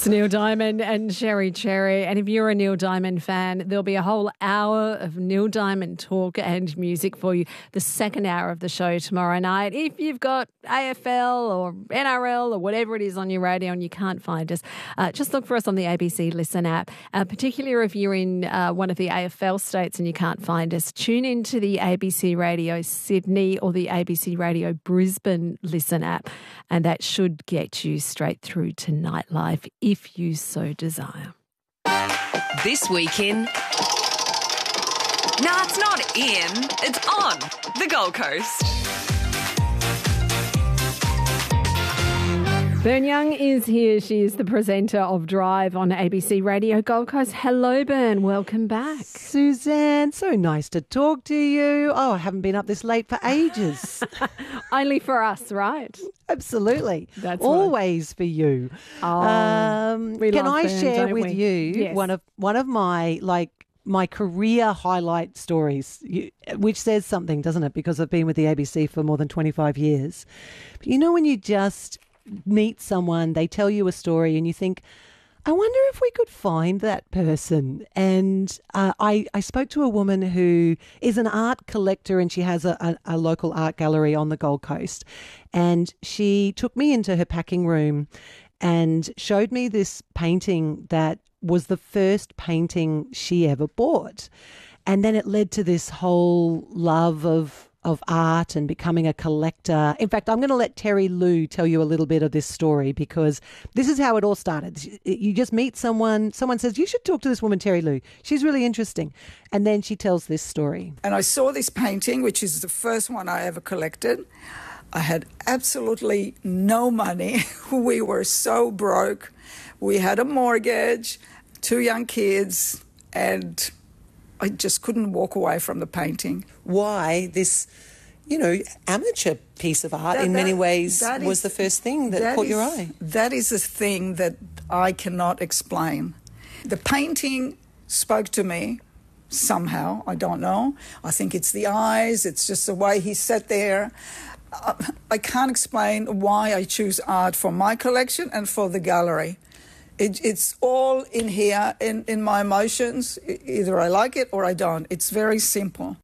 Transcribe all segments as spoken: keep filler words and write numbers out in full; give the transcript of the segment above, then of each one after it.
Neil Diamond and Sherry Cherry. And if you're a Neil Diamond fan, there'll be a whole hour of Neil Diamond talk and music for you, the second hour of the show tomorrow night. If you've got A F L or N R L or whatever it is on your radio and you can't find us, uh, just look for us on the A B C Listen app. Uh, particularly if you're in uh, one of the A F L states and you can't find us, tune into the A B C Radio Sydney or the A B C Radio Brisbane Listen app, and that should get you straight through to nightlife if you so desire. This weekend. Nah, it's not in, it's on the Gold Coast. Bern Young is here. She is the presenter of Drive on A B C Radio Gold Coast. Hello, Bern. Welcome back. Suzanne, so nice to talk to you. Oh, I haven't been up this late for ages. Only for us, right? Absolutely. That's always for you. Oh, um, we can love I Bern, share don't with we? you Yes. one of one of my like my career highlight stories, you, which says something, doesn't it? Because I've been with the A B C for more than twenty-five years. But you know when you just meet someone, they tell you a story and you think, I wonder if we could find that person. And uh, I, I spoke to a woman who is an art collector and she has a, a, a local art gallery on the Gold Coast. And she took me into her packing room and showed me this painting that was the first painting she ever bought. And then it led to this whole love of of art and becoming a collector. In fact, I'm going to let Terry Lou tell you a little bit of this story because this is how it all started. You just meet someone, someone says, you should talk to this woman, Terry Lou. She's really interesting. And then she tells this story. And I saw this painting, which is the first one I ever collected. I had absolutely no money. We were so broke. We had a mortgage, two young kids, and I just couldn't walk away from the painting. Why this, you know, amateur piece of art That- in many that- ways that was is- the first thing that, that caught is- your eye? That is a thing that I cannot explain. The painting spoke to me somehow. I don't know. I think it's the eyes. It's just the way he sat there. Uh, I can't explain why I choose art for my collection and for the gallery. It, it's all in here, in, in my emotions. E- Either I like it or I don't. It's very simple.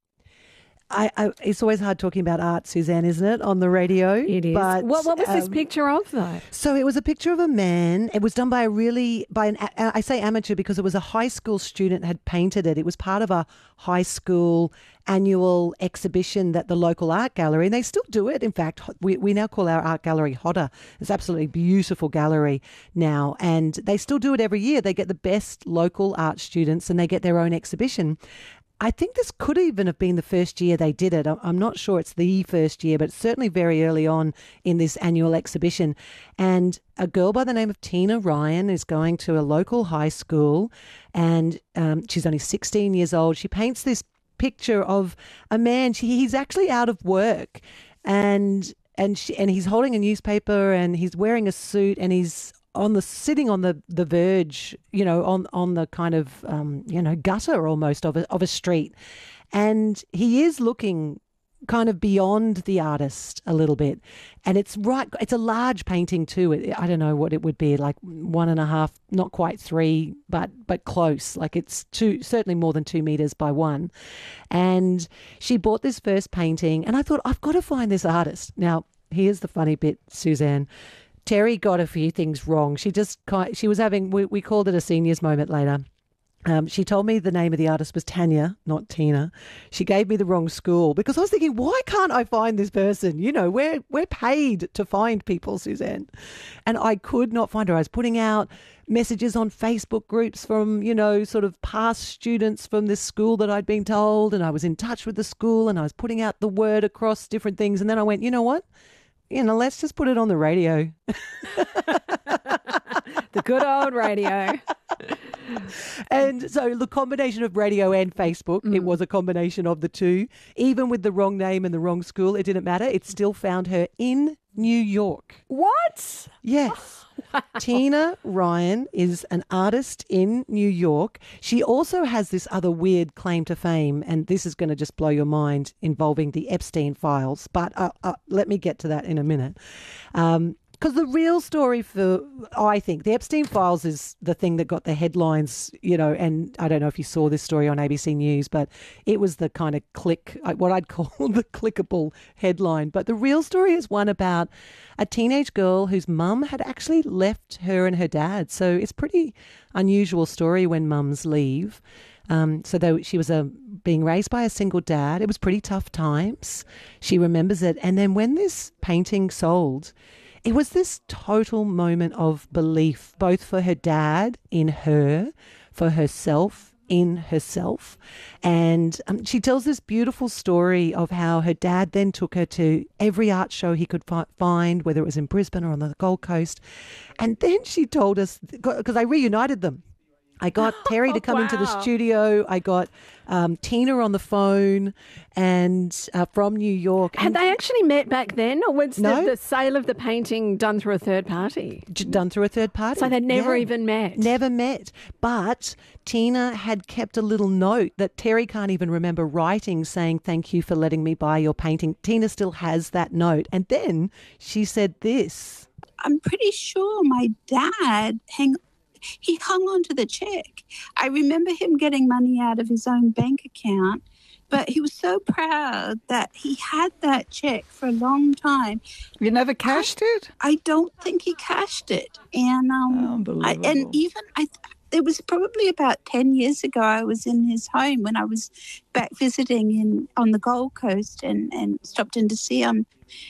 I, I, it's always hard talking about art, Suzanne, isn't it, on the radio? It is. But, what, what was this um, picture of, though? So it was a picture of a man. It was done by a really, by an, I say amateur because it was a high school student had painted it. It was part of a high school annual exhibition that the local art gallery, and they still do it. In fact, we, we now call our art gallery Hodder. It's absolutely beautiful gallery now, and they still do it every year. They get the best local art students and they get their own exhibition. I think this could even have been the first year they did it. I'm not sure it's the first year, but it's certainly very early on in this annual exhibition. And a girl by the name of Tina Ryan is going to a local high school, and um, she's only sixteen years old. She paints this picture of a man. She, he's actually out of work, and and she, and he's holding a newspaper, and he's wearing a suit, and he's on the sitting on the, the verge, you know, on on the kind of um, you know gutter almost of a of a street, and he is looking kind of beyond the artist a little bit, and it's right. It's a large painting too. It, I don't know what it would be, like one and a half, not quite three, but but close. Like it's two, certainly more than two meters by one. And she bought this first painting, and I thought, I've got to find this artist. Now, here's the funny bit, Suzanne. Terry got a few things wrong. She just she was having, we, we called it a seniors moment later. Um, she told me the name of the artist was Tanya, not Tina. She gave me the wrong school because I was thinking, why can't I find this person? You know, we're we're paid to find people, Suzanne. And I could not find her. I was putting out messages on Facebook groups from, you know, sort of past students from this school that I'd been told, and I was in touch with the school, and I was putting out the word across different things. And then I went, you know what? You know, let's just put it on the radio. The good old radio. And so the combination of radio and Facebook, mm. it was a combination of the two. Even with the wrong name and the wrong school, it didn't matter. It still found her in New York. What? Yes. Wow. Tina Ryan is an artist in New York. She also has this other weird claim to fame, and this is going to just blow your mind, involving the Epstein files. But uh, uh, let me get to that in a minute. Um, Because the real story for, I think, the Epstein Files is the thing that got the headlines, you know, and I don't know if you saw this story on A B C News, but it was the kind of click, what I'd call the clickable headline. But the real story is one about a teenage girl whose mum had actually left her and her dad. So it's a pretty unusual story when mums leave. Um, so though she was a, being raised by a single dad, it was pretty tough times. She remembers it. And then when this painting sold, it was this total moment of belief, both for her dad in her, for herself in herself. And um, she tells this beautiful story of how her dad then took her to every art show he could fi- find, whether it was in Brisbane or on the Gold Coast. And then she told us, because I reunited them. I got Terry to come wow. into the studio. I got um, Tina on the phone and uh, from New York. Had they actually met back then, or was No. the, the sale of the painting done through a third party? J- done through a third party. So they'd never Yeah. even met? Never met. But Tina had kept a little note that Terry can't even remember writing saying, thank you for letting me buy your painting. Tina still has that note. And then she said this. I'm pretty sure my dad hang he hung on to the check. I remember him getting money out of his own bank account, but he was so proud that he had that check for a long time. You never cashed it? I don't think he cashed it. And um, I, Unbelievable. and even I, it was probably about ten years ago. I was in his home when I was back visiting in on the Gold Coast, and and stopped in to see him.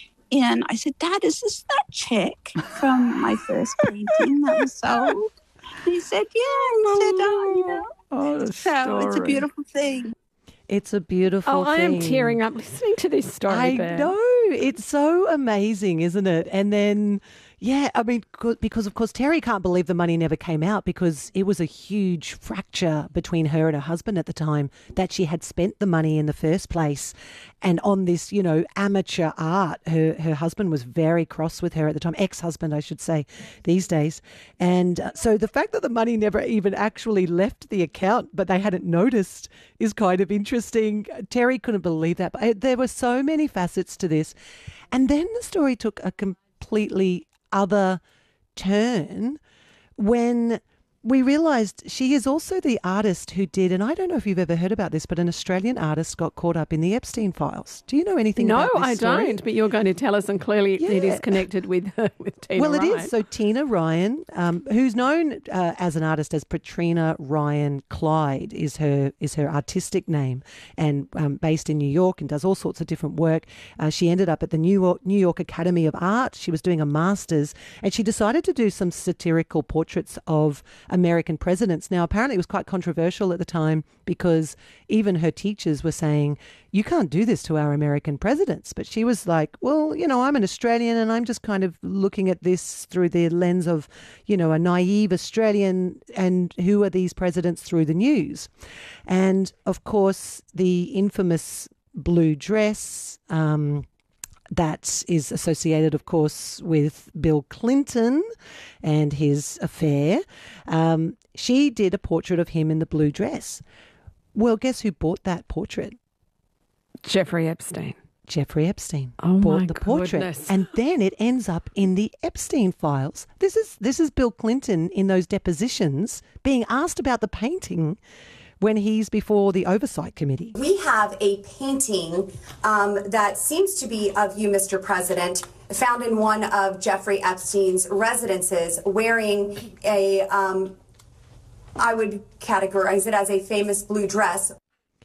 And I said, Dad, is this that check from my first painting that was sold? And he said, yeah. He said, oh, you know. Oh, the So it's a story. beautiful thing. It's a beautiful Oh, I am thing. tearing up listening to this story. I Bear. know. It's so amazing, isn't it? And then, yeah, I mean, co- because of course Terry can't believe the money never came out because it was a huge fracture between her and her husband at the time that she had spent the money in the first place. And on this, you know, amateur art, her, her husband was very cross with her at the time, ex-husband, I should say, these days. And uh, so the fact that the money never even actually left the account, but they hadn't noticed, is kind of interesting. Terry couldn't believe that. But uh, there were so many facets to this. And then the story took a completely other turn when we realised she is also the artist who did, and I don't know if you've ever heard about this, but an Australian artist got caught up in the Epstein files. Do you know anything No, about this I story? don't, but you're going to tell us, and clearly it Yeah. is connected with with Tina Well, it Ryan. is. So Tina Ryan, um, who's known uh, as an artist as Patrina Ryan Clyde, is her is her artistic name, and um, based in New York and does all sorts of different work. Uh, she ended up at the New York New York Academy of Art. She was doing a master's, and she decided to do some satirical portraits of American presidents. Now, apparently, it was quite controversial at the time because even her teachers were saying, "You can't do this to our American presidents." But she was like, "Well, you know, I'm an Australian, and I'm just kind of looking at this through the lens of, you know, a naive Australian, and who are these presidents through the news?" And of course, the infamous blue dress. Um, That is associated, of course, with Bill Clinton and his affair. Um, she did a portrait of him in the blue dress. Well, guess who bought that portrait? Jeffrey Epstein. Jeffrey Epstein Oh, bought my the portrait, goodness. and then it ends up in the Epstein files. This is this is Bill Clinton in those depositions being asked about the painting when he's before the oversight committee. We have a painting um, that seems to be of you, Mister President, found in one of Jeffrey Epstein's residences, wearing a, um, I would categorize it as a famous blue dress.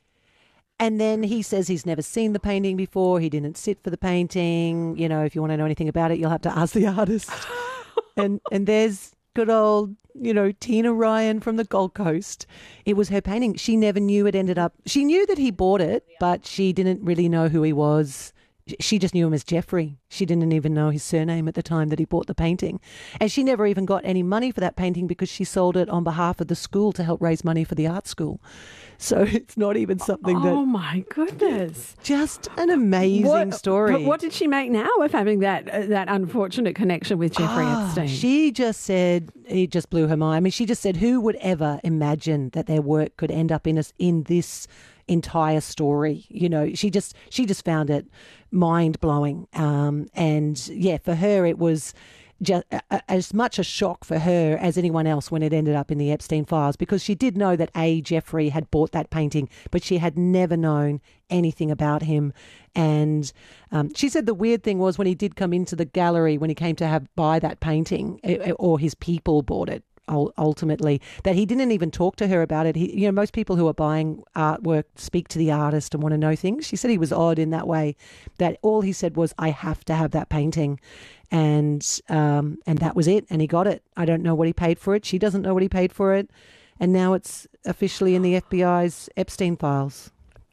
And then he says he's never seen the painting before. He didn't sit for the painting. You know, if you want to know anything about it, you'll have to ask the artist. and and there's good old, you know, Tina Ryan from the Gold Coast. It was her painting. She never knew it ended up. She knew that he bought it, but she didn't really know who he was. She just knew him as Jeffrey. She didn't even know his surname at the time that he bought the painting. And she never even got any money for that painting because she sold it on behalf of the school to help raise money for the art school. So it's not even something Oh, that... my goodness. Just an amazing What- story. But what did she make now of having that uh, that unfortunate connection with Jeffrey Ah, Epstein? She just said, it just blew her mind. I mean, she just said, who would ever imagine that their work could end up in us in this entire story? You know, she just she just found it mind blowing. Um, and yeah, for her, it was just as much a shock for her as anyone else when it ended up in the Epstein files, because she did know that A, Jeffrey had bought that painting, but she had never known anything about him. And um, she said the weird thing was when he did come into the gallery, when he came to have buy that painting, or his people bought it ultimately, that he didn't even talk to her about it. He, you know, most people who are buying artwork speak to the artist and want to know things. She said he was odd in that way, that all he said was, I have to have that painting. And um, and that was it. And he got it. I don't know what he paid for it. She doesn't know what he paid for it. And now it's officially in the F B I's Epstein files.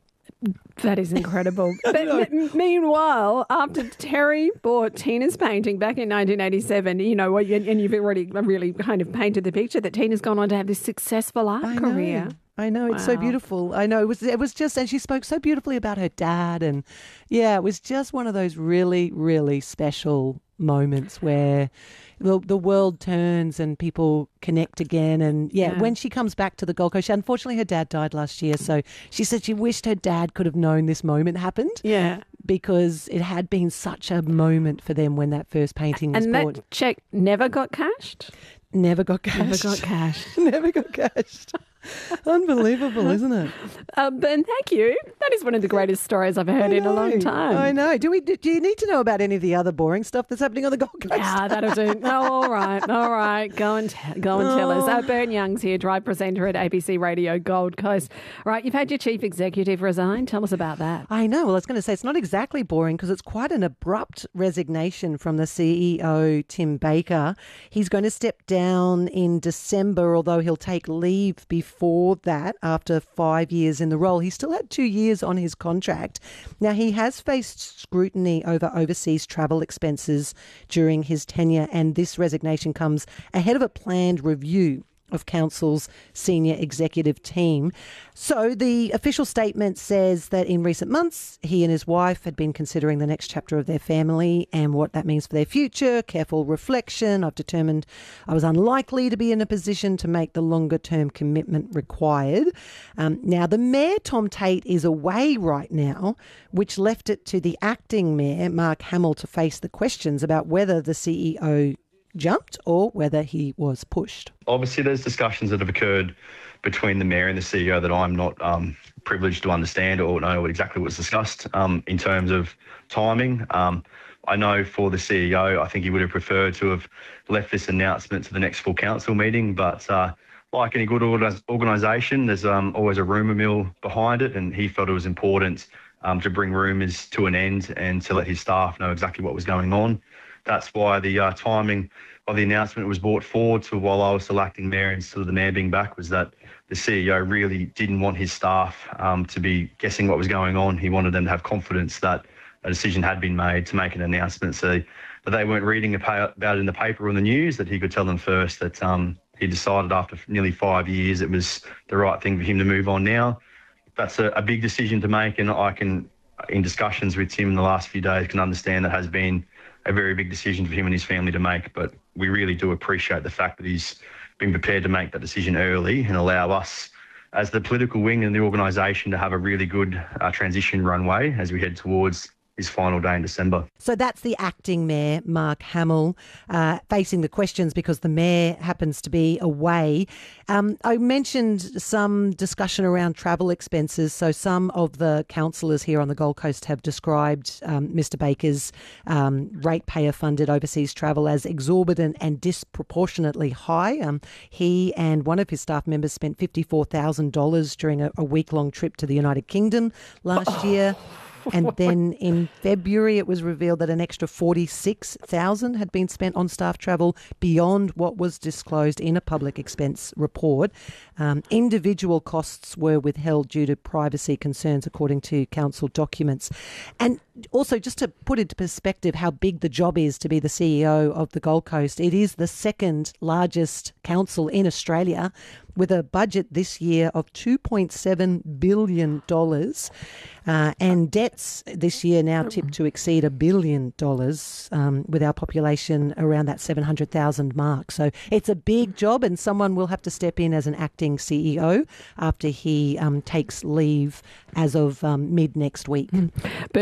That is incredible. But m- meanwhile, after Terry bought Tina's painting back in nineteen eighty-seven, you know, and you've already really kind of painted the picture that Tina's gone on to have this successful art I career. Know. I know, it's wow. so beautiful. I know, it was it was just, and she spoke so beautifully about her dad, and yeah, it was just one of those really, really special moments where the, the world turns and people connect again. And yeah, yeah, when she comes back to the Gold Coast, unfortunately her dad died last year, so she said she wished her dad could have known this moment happened. Yeah. Because it had been such a moment for them when that first painting was and bought. And that check never got cashed? Never got cashed. Never got cashed. Never got cashed. Unbelievable, isn't it? Um, Ben, thank you. That is one of the greatest stories I've heard in a long time. I know. Do we? Do you need to know about any of the other boring stuff that's happening on the Gold Coast? Yeah, that'll do. Oh, all right, all right. Go and t- go and tell us. Uh, Bern Young's here, drive presenter at A B C Radio Gold Coast. Right, you've had your chief executive resign. Tell us about that. I know. Well, I was going to say it's not exactly boring because it's quite an abrupt resignation from the C E O, Tim Baker. He's going to step down in December, although he'll take leave before. For that, after five years in the role, he still had two years on his contract. Now, he has faced scrutiny over overseas travel expenses during his tenure, and this resignation comes ahead of a planned review of Council's senior executive team. So the official statement says that in recent months, he and his wife had been considering the next chapter of their family and what that means for their future. Careful reflection. I've determined I was unlikely to be in a position to make the longer term commitment required. Um, now, the mayor, Tom Tate, is away right now, which left it to the acting mayor, Mark Hamill, to face the questions about whether the C E O jumped or whether he was pushed. Obviously, there's discussions that have occurred between the mayor and the C E O that I'm not um, privileged to understand or know what exactly was discussed um, in terms of timing. Um, I know for the C E O, I think he would have preferred to have left this announcement to the next full council meeting, but uh, like any good organisation, there's um, always a rumour mill behind it, and he felt it was important um, to bring rumours to an end and to let his staff know exactly what was going on. That's why the uh, timing of the announcement was brought forward to while I was still acting mayor instead of the mayor being back, was that the C E O really didn't want his staff um, to be guessing what was going on. He wanted them to have confidence that a decision had been made to make an announcement, so that they weren't reading about it in the paper or in the news, that he could tell them first that um, he decided after nearly five years it was the right thing for him to move on now. That's a, a big decision to make, and I can, in discussions with Tim in the last few days, can understand that has been a very big decision for him and his family to make, but we really do appreciate the fact that he's been prepared to make that decision early and allow us as the political wing and the organisation to have a really good uh, transition runway as we head towards his final day in December. So that's the acting mayor, Mark Hamill, uh, facing the questions because the mayor happens to be away. Um, I mentioned some discussion around travel expenses. So some of the councillors here on the Gold Coast have described um, Mister Baker's um, ratepayer-funded overseas travel as exorbitant and disproportionately high. Um, he and one of his staff members spent fifty-four thousand dollars during a, a week-long trip to the United Kingdom last oh. year. And then in February, it was revealed that an extra forty-six thousand dollars had been spent on staff travel beyond what was disclosed in a public expense report. Um, individual costs were withheld due to privacy concerns, according to council documents. And also, just to put into perspective how big the job is to be the C E O of the Gold Coast, it is the second largest council in Australia, with a budget this year of two point seven billion dollars uh, and debts this year now tipped to exceed a billion dollars, um, with our population around that seven hundred thousand mark. So it's a big job, and someone will have to step in as an acting C E O after he um, takes leave as of um, mid next week. Bern Young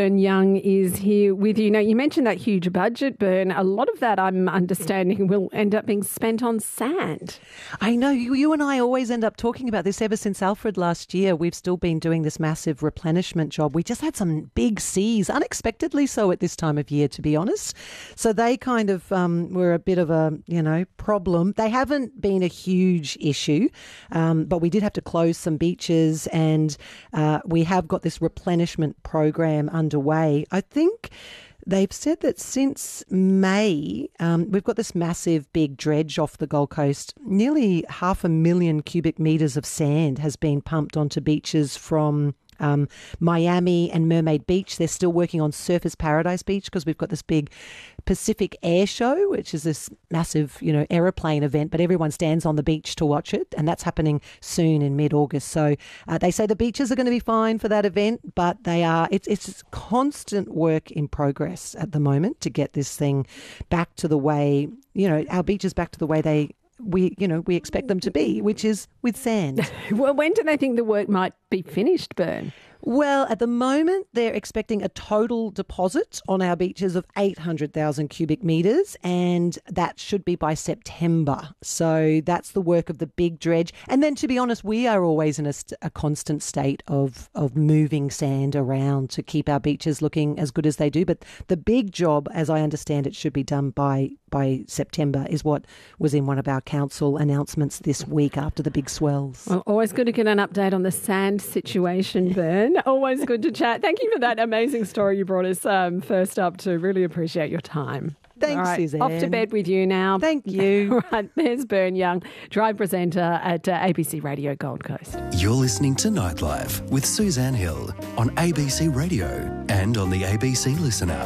Young is here with you. Now, you mentioned that huge budget burn. A lot of that, I'm understanding, will end up being spent on sand. I know. You, you and I always end up talking about this ever since Alfred last year. We've still been doing this massive replenishment job. We just had some big seas, unexpectedly so at this time of year, to be honest. So they kind of um, were a bit of a, you know, problem. They haven't been a huge issue, um, but we did have to close some beaches, and uh, we have got this replenishment program underway. I think they've said that since May, um, we've got this massive big dredge off the Gold Coast. Nearly half a million cubic metres of sand has been pumped onto beaches from Um, Miami and Mermaid Beach. They're still working on Surfers Paradise Beach because we've got this big Pacific Air Show, which is this massive, you know, aeroplane event, but everyone stands on the beach to watch it, and that's happening soon in mid-August. So uh, they say the beaches are going to be fine for that event, but they are. It's it's constant work in progress at the moment to get this thing back to the way, you know, our beaches back to the way they. We, you know, we expect them to be, which is with sand. Well, when do they think the work might be finished, Bern? Well, at the moment, they're expecting a total deposit on our beaches of eight hundred thousand cubic metres, and that should be by September. So that's the work of the big dredge. And then, to be honest, we are always in a, st- a constant state of, of moving sand around to keep our beaches looking as good as they do. But the big job, as I understand it, should be done by, by September, is what was in one of our council announcements this week after the big swells. Well, always good to get an update on the sand situation, Bern. Always good to chat. Thank you for that amazing story you brought us um, first up to. Really appreciate your time. Thanks, All right, Suzanne. Off to bed with you now. Thank you. Right, there's Bern Young, drive presenter at uh, A B C Radio Gold Coast. You're listening to Nightlife with Suzanne Hill on A B C Radio and on the A B C Listen app.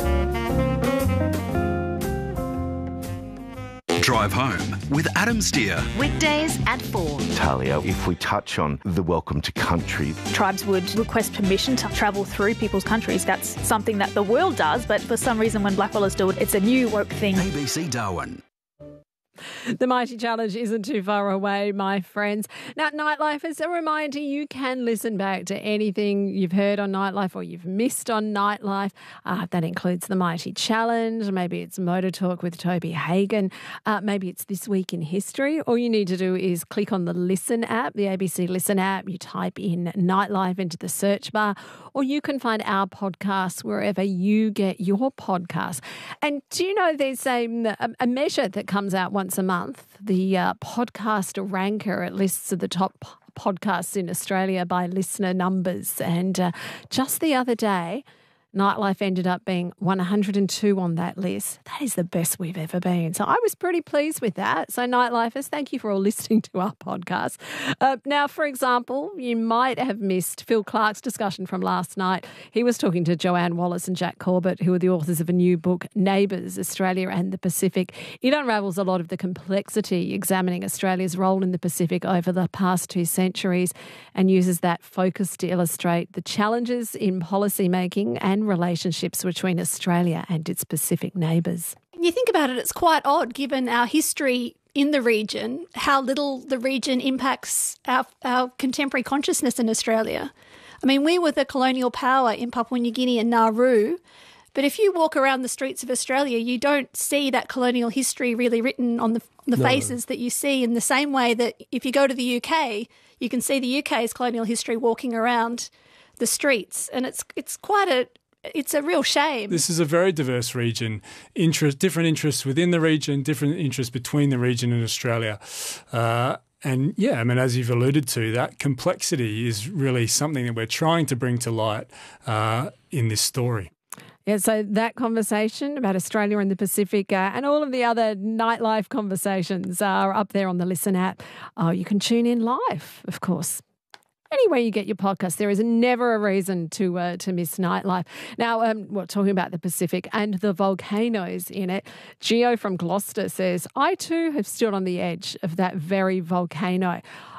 Drive Home with Adam Steer. Weekdays at four. Talia, if we touch on the welcome to country. Tribes would request permission to travel through people's countries. That's something that the world does, but for some reason when blackfellas do it, it's a new woke thing. A B C Darwin. The Mighty Challenge isn't too far away, my friends. Now, Nightlife, as a reminder, you can listen back to anything you've heard on Nightlife or you've missed on Nightlife. Uh, that includes the Mighty Challenge. Maybe it's Motor Talk with Toby Hagan. Uh, maybe it's This Week in History. All you need to do is click on the Listen app, the A B C Listen app. You type in Nightlife into the search bar, or you can find our podcasts wherever you get your podcasts. And do you know there's a, a measure that comes out once a month, the uh, podcast ranker. It lists the top p- podcasts in Australia by listener numbers. And uh, just the other day, Nightlife ended up being one hundred two on that list. That is the best we've ever been. So I was pretty pleased with that. So Nightlifers, thank you for all listening to our podcast. Uh, now, for example, you might have missed Phil Clark's discussion from last night. He was talking to Joanne Wallace and Jack Corbett, who are the authors of a new book, Neighbours, Australia and the Pacific. It unravels a lot of the complexity examining Australia's role in the Pacific over the past two centuries and uses that focus to illustrate the challenges in policy making and relationships between Australia and its Pacific neighbours. When you think about it, it's quite odd, given our history in the region, how little the region impacts our, our contemporary consciousness in Australia. I mean, we were the colonial power in Papua New Guinea and Nauru, but if you walk around the streets of Australia, you don't see that colonial history really written on the, on the no. faces that you see, in the same way that if you go to the U K, you can see the U K's colonial history walking around the streets. And it's it's quite a It's a real shame. This is a very diverse region, interest, different interests within the region, different interests between the region and Australia. Uh, and yeah, I mean, as you've alluded to, that complexity is really something that we're trying to bring to light uh, in this story. Yeah, so that conversation about Australia and the Pacific uh, and all of the other Nightlife conversations are up there on the Listen app. Oh, you can tune in live, of course. Anywhere you get your podcast, there is never a reason to uh, to miss Nightlife. Now, um, we're talking about the Pacific and the volcanoes in it. Geo from Gloucester says, I too have stood on the edge of that very volcano.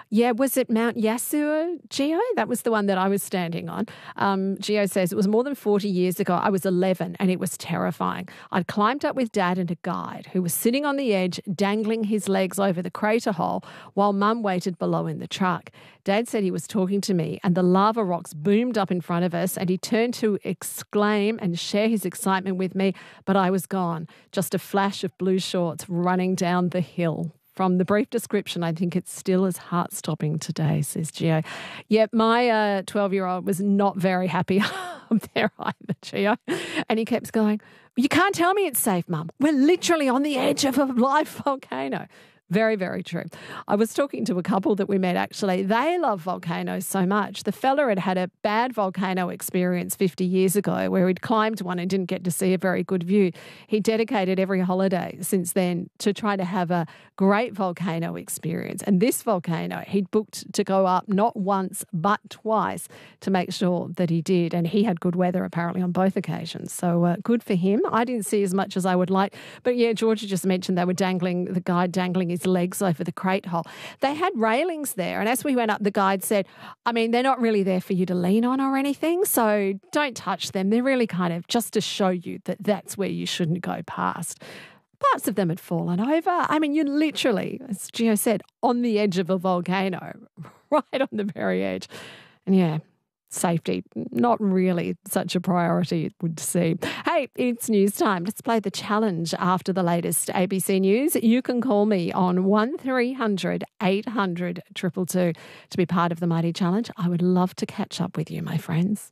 Yeah, was it Mount Yasur, Gio? That was the one that I was standing on. Um, Gio says, it was more than forty years ago. I was eleven and it was terrifying. I'd climbed up with Dad and a guide who was sitting on the edge, dangling his legs over the crater hole while Mum waited below in the truck. Dad said he was talking to me and the lava rocks boomed up in front of us and he turned to exclaim and share his excitement with me, but I was gone. Just a flash of blue shorts running down the hill. From the brief description, I think it's still as heart-stopping today, says Gio. Yep, my uh, twelve-year-old was not very happy up there either, Gio. And he kept going, you can't tell me it's safe, Mum. We're literally on the edge of a live volcano. Very, very true. I was talking to a couple that we met, actually. They love volcanoes so much. The fella had had a bad volcano experience fifty years ago where he'd climbed one and didn't get to see a very good view. He dedicated every holiday since then to try to have a great volcano experience. And this volcano, he'd booked to go up not once but twice to make sure that he did. And he had good weather apparently on both occasions. So uh, good for him. I didn't see as much as I would like. But yeah, Georgia just mentioned they were dangling, the guide dangling his legs over the crate hole. They had railings there, and as we went up, the guide said, I mean, they're not really there for you to lean on or anything, so don't touch them. They're really kind of just to show you that that's where you shouldn't go past. Parts of them had fallen over. I mean, you're literally, as Gio said, on the edge of a volcano, right on the very edge. And yeah, safety, not really such a priority, it would seem. Hey, it's news time. Let's play the challenge after the latest A B C News. You can call me on one three hundred eight hundred two two two to be part of the Mighty Challenge. I would love to catch up with you, my friends.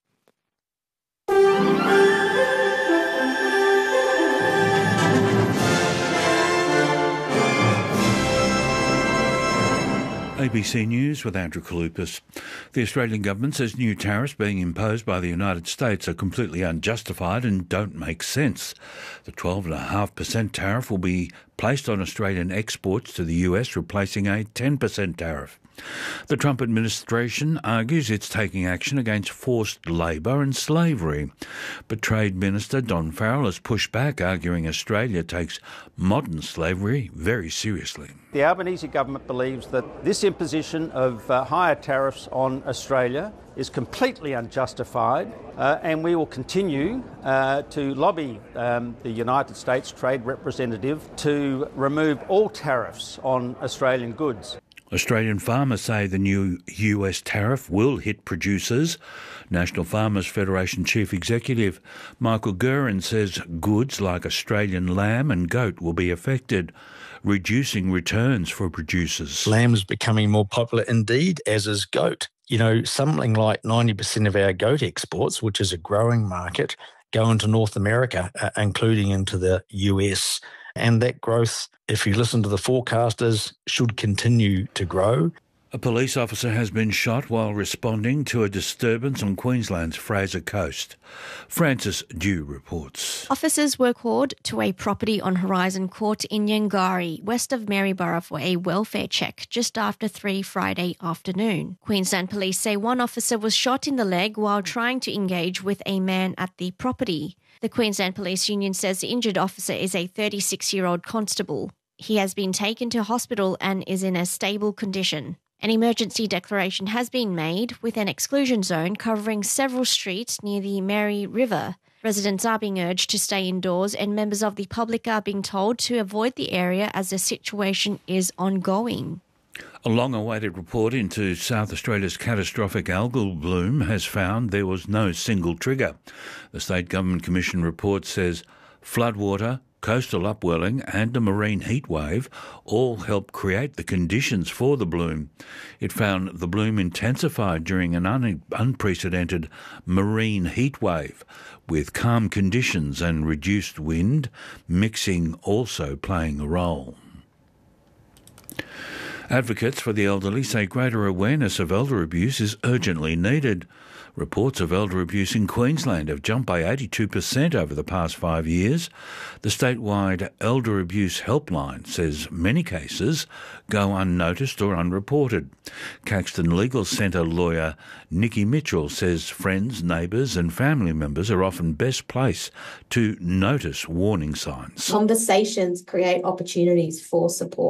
A B C News with Andrew Kalupas. The Australian government says new tariffs being imposed by the United States are completely unjustified and don't make sense. The twelve point five percent tariff will be placed on Australian exports to the U S, replacing a ten percent tariff. The Trump administration argues it's taking action against forced labour and slavery. But Trade Minister Don Farrell has pushed back, arguing Australia takes modern slavery very seriously. The Albanese government believes that this imposition of uh, higher tariffs on Australia is completely unjustified, uh, and we will continue uh, to lobby um, the United States Trade Representative to remove all tariffs on Australian goods. Australian farmers say the new U S tariff will hit producers. National Farmers Federation Chief Executive Michael Guerin says goods like Australian lamb and goat will be affected, reducing returns for producers. Lamb is becoming more popular indeed, as is goat. You know, something like ninety percent of our goat exports, which is a growing market, go into North America, uh, including into the U S. And that growth, if you listen to the forecasters, should continue to grow. A police officer has been shot while responding to a disturbance on Queensland's Fraser Coast. Francis Dew reports. Officers were called to a property on Horizon Court in Yangari, west of Maryborough, for a welfare check just after three Friday afternoon. Queensland police say one officer was shot in the leg while trying to engage with a man at the property. The Queensland Police Union says the injured officer is a thirty-six-year-old constable. He has been taken to hospital and is in a stable condition. An emergency declaration has been made with an exclusion zone covering several streets near the Mary River. Residents are being urged to stay indoors and members of the public are being told to avoid the area as the situation is ongoing. A long-awaited report into South Australia's catastrophic algal bloom has found there was no single trigger. The State Government Commission report says floodwater, coastal upwelling and a marine heatwave all helped create the conditions for the bloom. It found the bloom intensified during an un- unprecedented marine heatwave, with calm conditions and reduced wind mixing also playing a role. Advocates for the elderly say greater awareness of elder abuse is urgently needed. Reports of elder abuse in Queensland have jumped by eighty-two percent over the past five years. The statewide Elder Abuse Helpline says many cases go unnoticed or unreported. Caxton Legal Centre lawyer Nikki Mitchell says friends, neighbours and family members are often best placed to notice warning signs. Conversations create opportunities for support.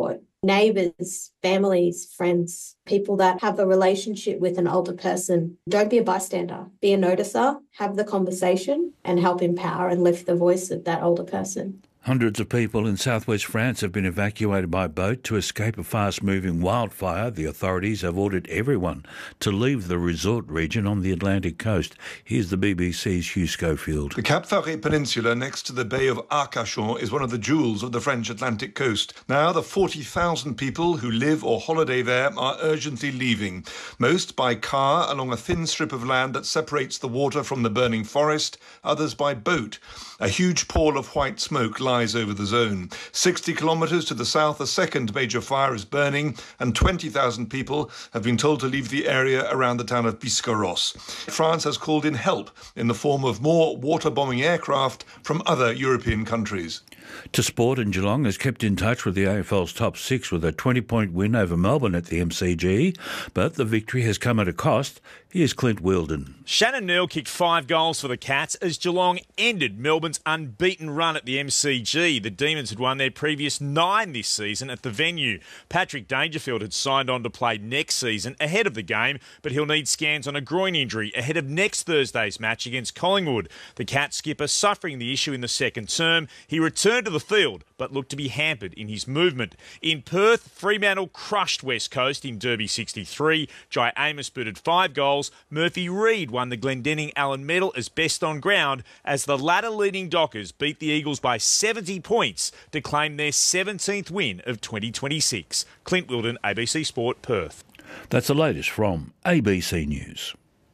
neighbours, families, friends, people that have a relationship with an older person. Don't be a bystander. Be a noticer, have the conversation and help empower and lift the voice of that older person. Hundreds of people in southwest France have been evacuated by boat to escape a fast-moving wildfire. The authorities have ordered everyone to leave the resort region on the Atlantic coast. Here's the B B C's Hugh Schofield. The Cap Ferret Peninsula next to the Bay of Arcachon is one of the jewels of the French Atlantic coast. Now the forty thousand people who live or holiday there are urgently leaving, most by car along a thin strip of land that separates the water from the burning forest, others by boat. A huge pall of white smoke lies over the zone. sixty kilometres to the south, a second major fire is burning, and twenty thousand people have been told to leave the area around the town of Biscarrosse. France has called in help in the form of more water-bombing aircraft from other European countries. To sport, and Geelong has kept in touch with the A F L's top six with a twenty-point win over Melbourne at the M C G, but the victory has come at a cost. Here's Clint Wheeldon. Shannon Neal kicked five goals for the Cats as Geelong ended Melbourne's unbeaten run at the M C G. The Demons had won their previous nine this season at the venue. Patrick Dangerfield had signed on to play next season ahead of the game, but he'll need scans on a groin injury ahead of next Thursday's match against Collingwood. The Cats skipper suffering the issue in the second term. He returned to the field, but looked to be hampered in his movement. In Perth, Fremantle crushed West Coast in Derby sixty-three. Jai Amos booted five goals. Murphy Reid won the Glendenning Allen Medal as best on ground as the latter leading Dockers beat the Eagles by seventy points to claim their seventeenth win of twenty twenty-six. Clint Wheeldon, A B C Sport, Perth. That's the latest from A B C News.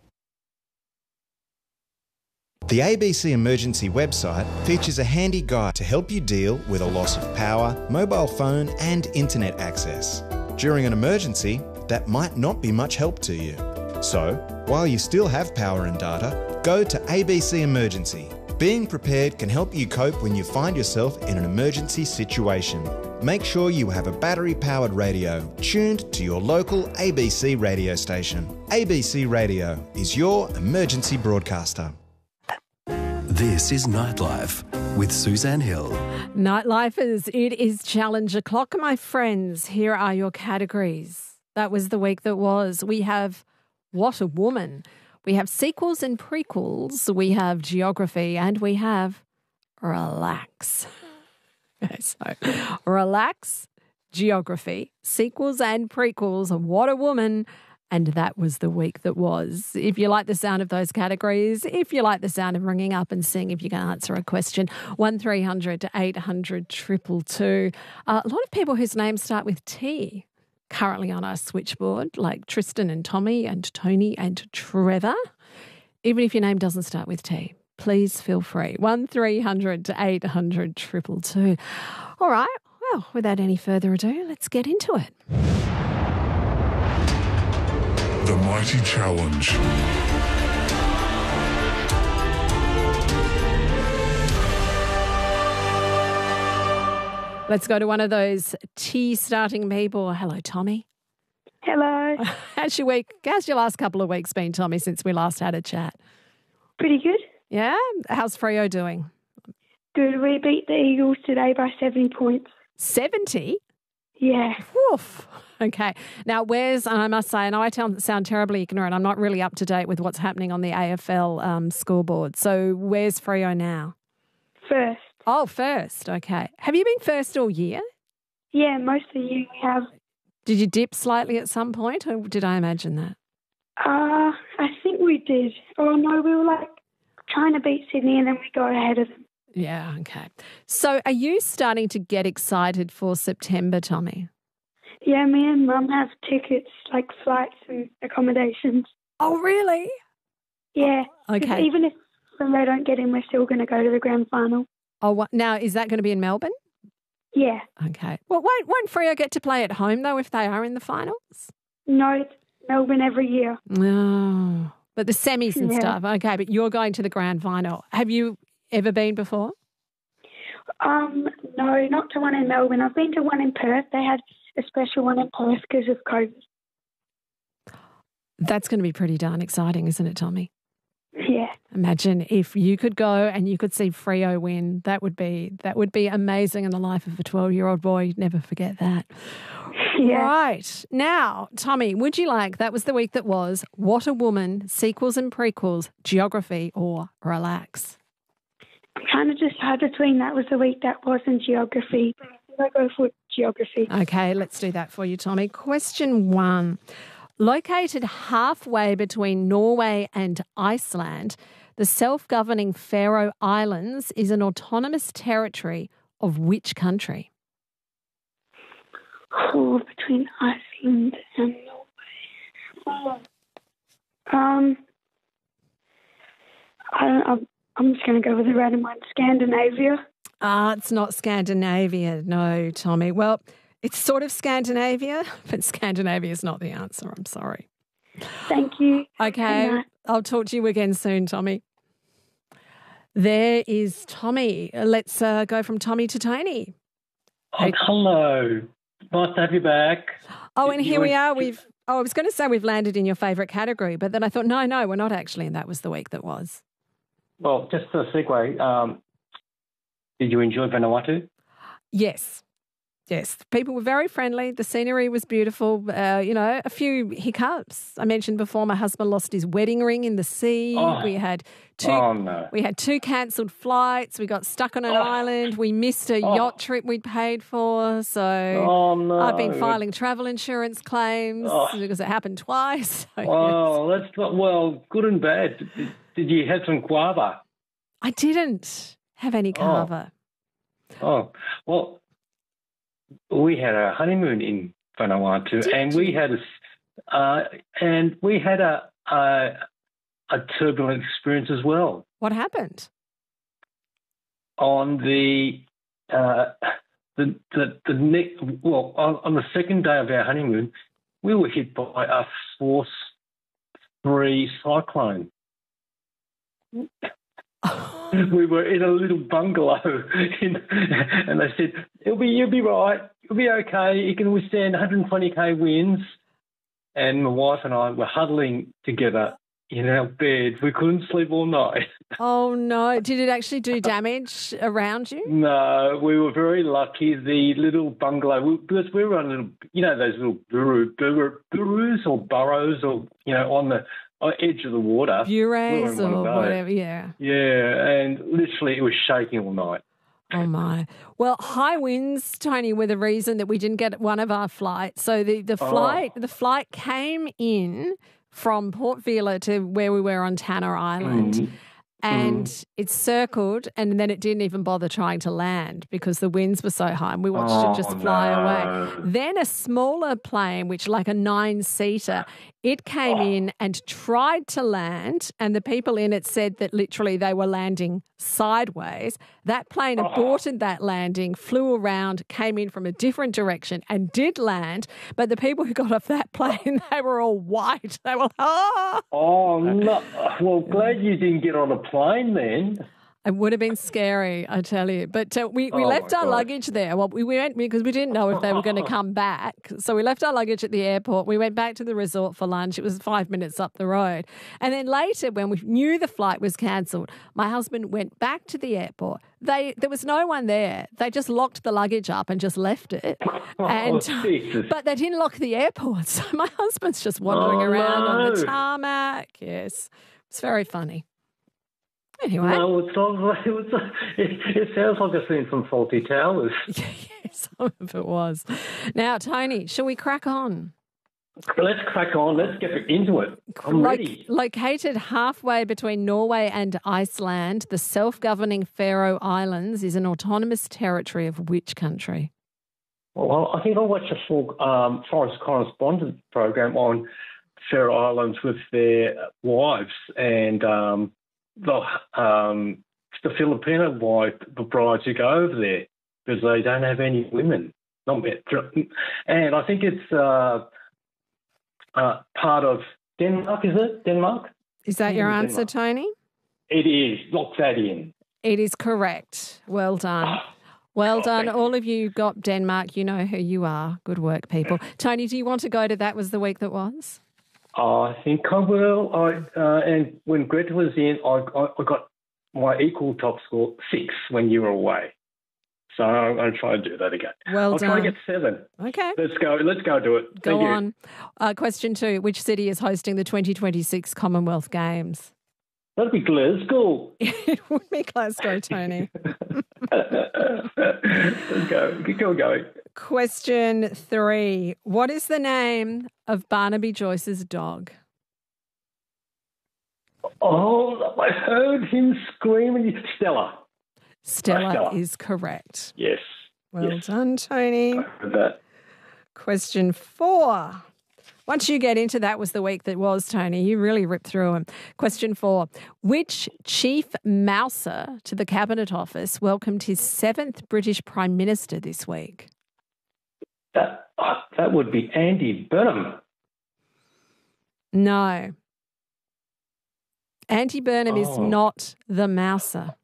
The A B C Emergency website features a handy guide to help you deal with a loss of power, mobile phone and internet access. During an emergency, that might not be much help to you. So, while you still have power and data, go to A B C Emergency. Being prepared can help you cope when you find yourself in an emergency situation. Make sure you have a battery-powered radio tuned to your local A B C radio station. A B C Radio is your emergency broadcaster. This is Nightlife with Suzanne Hill. Nightlifers, it is Challenge O'Clock, my friends. Here are your categories. That was the week that was. We have What a Woman. We have sequels and prequels. We have geography and we have relax. So, relax, geography, sequels and prequels. What a Woman. And that was the week that was. If you like the sound of those categories, if you like the sound of ringing up and seeing if you can answer a question, one three hundred eight hundred two two two. Uh, a lot of people whose names start with T currently on our switchboard, like Tristan and Tommy and Tony and Trevor. Even if your name doesn't start with T, please feel free. one three hundred eight hundred two two two. All right, well, without any further ado, let's get into it. The Mighty Challenge. Let's go to one of those T starting people. Hello, Tommy. Hello. How's your week? How's your last couple of weeks been, Tommy, since we last had a chat? Pretty good. Yeah? How's Freo doing? Good. We beat the Eagles today by seventy points. seventy? Yeah. Woof. Okay. Now, where's, and I must say, I know I sound terribly ignorant. I'm not really up to date with what's happening on the A F L um, scoreboard. So where's Freo now? First. Oh, first. Okay. Have you been first all year? Yeah, most of the year we have. Did you dip slightly at some point, or did I imagine that? Uh, I think we did. Oh, no, we were like trying to beat Sydney and then we got ahead of them. Yeah, okay. So are you starting to get excited for September, Tommy? Yeah, me and Mum have tickets, like flights and accommodations. Oh, really? Yeah. Okay. Even if they don't get in, we're still going to go to the grand final. Oh, what, now is that going to be in Melbourne? Yeah. Okay. Well, won't, won't Freo get to play at home, though, if they are in the finals? No, it's Melbourne every year. Oh, but the semis and Yeah. stuff. Okay, but you're going to the grand final. Have you ever been before? Um, no, not to one in Melbourne. I've been to one in Perth. They had a special one in Perth because of COVID. That's going to be pretty darn exciting, isn't it, Tommy? Yeah. Imagine if you could go and you could see Freo win. That would be that would be amazing in the life of a twelve-year-old boy. You'd never forget that. Yeah. Right. Now, Tommy, would you like, that was the week that was, What a Woman, sequels and prequels, geography or relax? I'm kind of just hard between that was the week that was in geography. But I think I'll go for geography. Okay, let's do that for you, Tommy. Question one. Located halfway between Norway and Iceland, the self-governing Faroe Islands is an autonomous territory of which country? Oh, between Iceland and Norway. Oh. Um, I don't, I'm, I'm just going to go with a random one. Scandinavia. Ah, it's not Scandinavia, no, Tommy. Well, it's sort of Scandinavia, but Scandinavia is not the answer. I'm sorry. Thank you. Okay, Good night. I'll talk to you again soon, Tommy. There is Tommy. Let's uh, go from Tommy to Tony. Oh, hello. Nice to have you back. Oh, and You here we were- are. We've. Oh, I was going to say we've landed in your favourite category, but then I thought, no, no, we're not actually, and that was the week that was. Well, just a segue. Um, did you enjoy Vanuatu? Yes. Yes, people were very friendly. The scenery was beautiful. Uh, you know, a few hiccups. I mentioned before my husband lost his wedding ring in the sea. Oh. We had two. Oh, no. We had two cancelled flights. We got stuck on an Oh. island. We missed a Oh. yacht trip we'd paid for. So Oh, no. I've been filing travel insurance claims Oh. because it happened twice. So, Oh, that's not, well, good and bad. Did, did you have some guava? I didn't have any kava. Oh, well, we had a honeymoon in Vanuatu, Did and we had a, uh, and we had a, a a turbulent experience as well. What happened? On the uh, the the the next, well, on, on the second day of our honeymoon, we were hit by a force three cyclone. We were in a little bungalow, in, and they said, "It'll be, you'll be right. You'll be okay. You can withstand one hundred twenty k winds." And my wife and I were huddling together in our bed. We couldn't sleep all night. Oh, no. Did it actually do damage around you? No, we were very lucky. The little bungalow, because we were on little, you know, those little buru, buru, burus or burrows, or you know, on the edge of the water. Bures We were on one or of those. whatever, yeah. Yeah, and literally it was shaking all night. Oh, my. Well, high winds, Tony, were the reason that we didn't get one of our flights. So the, the Oh. flight the flight came in from Port Vila to where we were on Tanner Island. Mm. And Mm. it circled, and then it didn't even bother trying to land because the winds were so high, and we watched Oh, it just fly no. away. Then a smaller plane, which like a nine-seater, it came Oh. in and tried to land, and the people in it said that literally they were landing sideways. That plane Oh. aborted that landing, flew around, came in from a different direction, and did land. But the people who got off that plane, they were all white. They were, ah! Oh, no. Well, glad you didn't get on a plane then. It would have been scary, I tell you. But uh, we, we Oh, left my our God. luggage there. Well, we went because we didn't know if they were going to come back. So we left our luggage at the airport. We went back to the resort for lunch. It was five minutes up the road. And then later, when we knew the flight was cancelled, my husband went back to the airport. They There was no one there. They just locked the luggage up and just left it. Oh, and Jesus. But they didn't lock the airport. So my husband's just wandering Oh, around on the no. tarmac. Yes, it's very funny. Anyway. No, it's not. It, was, it, it sounds like I've seen some faulty towers. Some of it was. Now, Tony, shall we crack on? Let's crack on. Let's get into it. I'm Lo- ready. Located halfway between Norway and Iceland, the self-governing Faroe Islands is an autonomous territory of which country? Well, I think I watched a full um, foreign correspondent program on Faroe Islands with their wives, and um, the um, the Filipino wife, the brides who go over there because they don't have any women. Not yet. And I think it's uh, uh, part of Denmark. Is it Denmark? Is that your answer, Tony? It is. Lock that in. It is correct. Well done. Well done. All of you got Denmark. You know who you are. Good work, people. Tony, do you want to go to That Was the Week That Was? I think I will. I uh, and when Greta was in, I, I, I got my equal top score six when you were away. So I'm going to try and do that again. Well I'll done. try and get seven. Okay. Let's go. Let's go do it. Go Thank on. Uh, question two. Which city is hosting the twenty twenty-six Commonwealth Games? That'd be Glasgow. It would be Glasgow, Tony. Let's go. Keep going. Question three. What is the name of Barnaby Joyce's dog? Oh, I heard him screaming. Stella. Stella, Stella. is correct. Yes. Well yes. done, Tony. I heard that. Question four. Once you get into that was the week that was, Tony, you really ripped through them. Question four. Which chief mouser to the Cabinet Office welcomed his seventh British Prime Minister this week? That, uh, that would be Andy Burnham. No. Andy Burnham is Oh. not the mouser.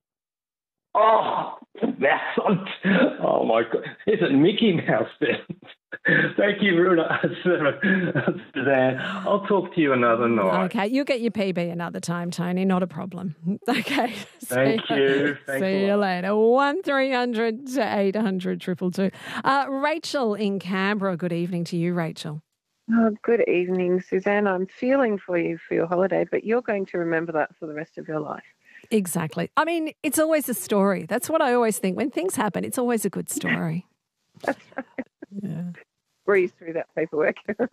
Oh, that's oh my God! Is it Mickey Mouse then? Thank you, Runa, Suzanne. I'll talk to you another night. Okay, you'll get your P B another time, Tony. Not a problem. Okay. Thank See you. Thanks See a you lot. later. One three hundred to eight hundred triple two. Uh, Rachel in Canberra. Good evening to you, Rachel. Oh, good evening, Suzanne. I'm feeling for you for your holiday, but you're going to remember that for the rest of your life. Exactly. I mean, it's always a story. That's what I always think. When things happen, it's always a good story. That's right. Yeah. Breeze through that paperwork.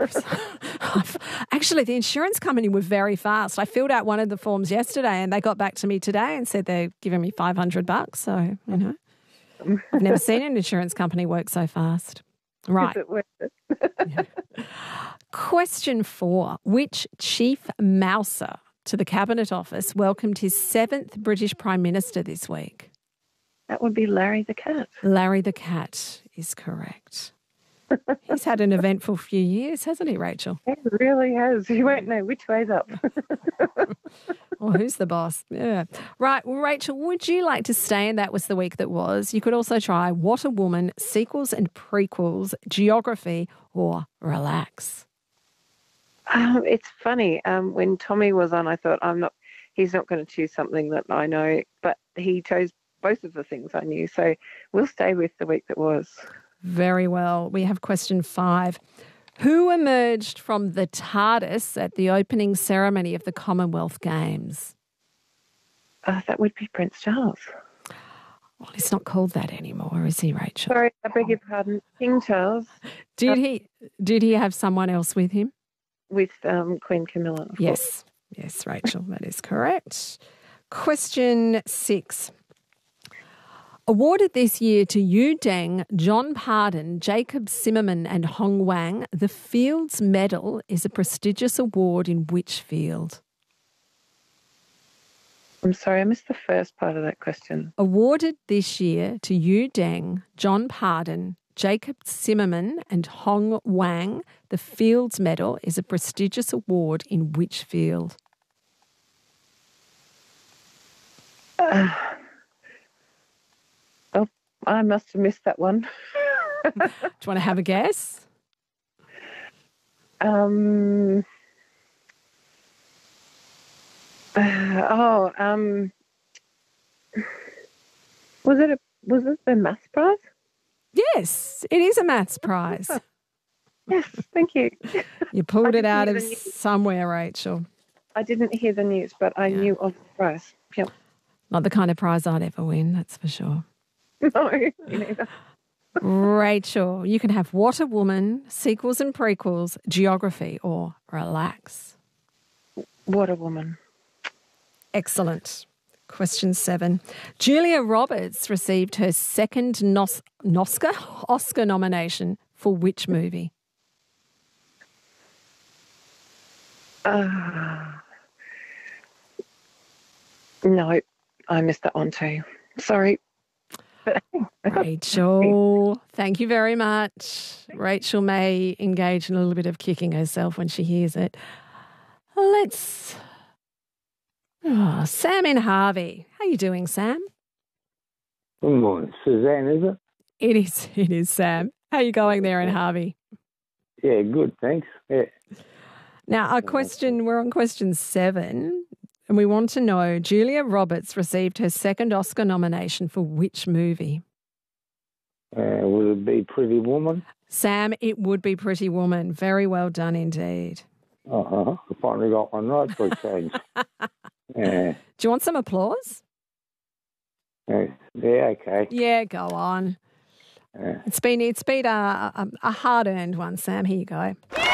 Actually, the insurance company were very fast. I filled out one of the forms yesterday and they got back to me today and said they're giving me five hundred bucks. So, you know, I've never seen an insurance company work so fast. Right. Is it worth it? Yeah. Question four. Which chief mouser to the Cabinet Office welcomed his seventh British Prime Minister this week? That would be Larry the cat. Larry the cat is correct. He's had an eventful few years, hasn't he, Rachel? It really has. You won't know which way's up. Well, who's the boss? Yeah. Right. Well, Rachel, would you like to stay in That Was the Week That Was? You could also try What a Woman, sequels and prequels, geography, or relax. Um, it's funny. Um, when Tommy was on, I thought, I'm not. He's not going to choose something that I know, but he chose both of the things I knew. So we'll stay with The Week That Was. Very well. We have question five. Who emerged from the TARDIS at the opening ceremony of the Commonwealth Games? Uh, that would be Prince Charles. Well, he's not called that anymore, is he, Rachel? Sorry, I beg your pardon. King Charles. Did uh, he? Did he have someone else with him? With um, Queen Camilla. of Yes. Yes, Rachel, that is correct. Question six. Awarded this year to Yu Deng, John Pardon, Jacob Zimmerman and Hong Wang, the Fields Medal is a prestigious award in which field? I'm sorry, I missed the first part of that question. Awarded this year to Yu Deng, John Pardon, Jacob Zimmerman and Hong Wang, the Fields Medal is a prestigious award in which field? Uh, oh, I must have missed that one. Do you want to have a guess? Um. Uh, oh. Um. Was it a? Was it the maths prize? Yes, it is a maths prize. Yes, thank you. You pulled it didn't out hear of the news. somewhere, Rachel. I didn't hear the news, but I knew of the prize. Yep. Not the kind of prize I'd ever win, that's for sure. No, me neither. Rachel, you can have What a Woman, sequels and prequels, geography, or relax. What a woman. Excellent. Question seven. Julia Roberts received her second Nos- Noscar Oscar nomination for which movie? Uh, no, I missed that one too. Sorry. Rachel, thank you very much. Rachel may engage in a little bit of kicking herself when she hears it. Let's... Oh, Sam in Harvey. How are you doing, Sam? Good morning. Suzanne, is it? It is, it is, Sam. How are you going there in Harvey? Yeah, good, thanks. Yeah. Now, our question, we're on question seven, and we want to know, Julia Roberts received her second Oscar nomination for which movie? Uh, would it be Pretty Woman? Sam, it would be Pretty Woman. Very well done indeed. Uh-huh. I finally got one right for a change. Yeah. Do you want some applause? Uh, yeah, okay. Yeah, go on. Yeah. It's been it's been a, a, a hard-earned one, Sam. Here you go.